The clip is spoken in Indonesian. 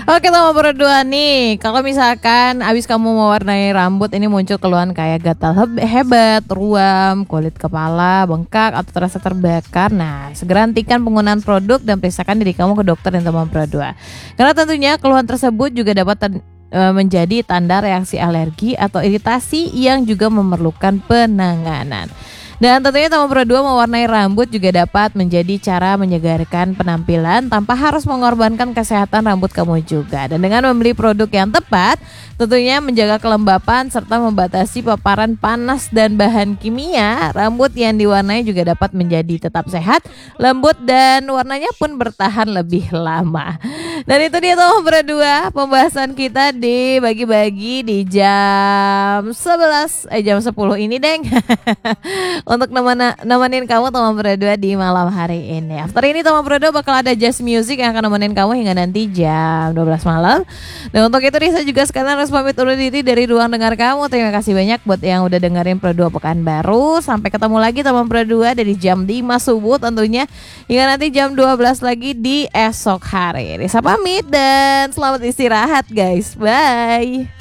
Oke, nomor berdua nih. Kalau misalkan abis kamu mewarnai rambut ini muncul keluhan kayak gatal hebat, ruam, kulit kepala, bengkak atau terasa terbakar. Nah, segera hentikan penggunaan produk dan periksakan diri kamu ke dokter dan teman berdua. Karena tentunya keluhan tersebut juga dapat menjadi tanda reaksi alergi atau iritasi yang juga memerlukan penanganan. Dan tentunya Taman Berdua mewarnai rambut juga dapat menjadi cara menyegarkan penampilan tanpa harus mengorbankan kesehatan rambut kamu juga. Dan dengan membeli produk yang tepat, tentunya menjaga kelembapan serta membatasi paparan panas dan bahan kimia, rambut yang diwarnai juga dapat menjadi tetap sehat, lembut dan warnanya pun bertahan lebih lama. Dan itu dia Taman Berdua, pembahasan kita dibagi-bagi di jam 10 ini, Deng. Untuk nemenin kamu Teman Berdua di malam hari ini. After ini Teman Berdua bakal ada jazz music yang akan nemenin kamu hingga nanti jam 12 malam. Dan untuk itu Risa juga sekarang harus pamit undur diri dari ruang dengar kamu. Terima kasih banyak buat yang udah dengerin Berdua Pekanbaru. Sampai ketemu lagi Teman Berdua dari jam 5 subuh tentunya hingga nanti jam 12 lagi di esok hari. Risa pamit dan selamat istirahat guys. Bye.